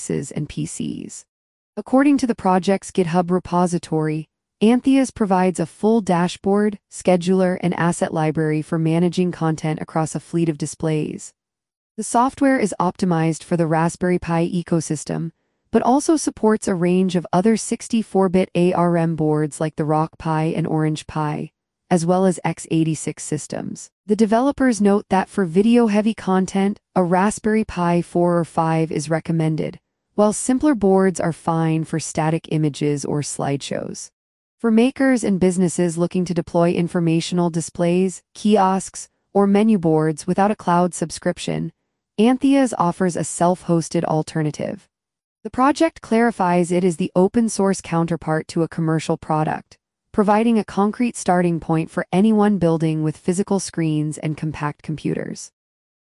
devices and PCs. According to the project's GitHub repository, Antheus provides a full dashboard, scheduler, and asset library for managing content across a fleet of displays. The software is optimized for the Raspberry Pi ecosystem, but also supports a range of other 64-bit ARM boards like the Rock Pi and Orange Pi, as well as x86 systems. The developers note that for video-heavy content, a Raspberry Pi 4 or 5 is recommended, while simpler boards are fine for static images or slideshows. For makers and businesses looking to deploy informational displays, kiosks, or menu boards without a cloud subscription, Antheus offers a self-hosted alternative. The project clarifies it is the open-source counterpart to a commercial product, providing a concrete starting point for anyone building with physical screens and compact computers.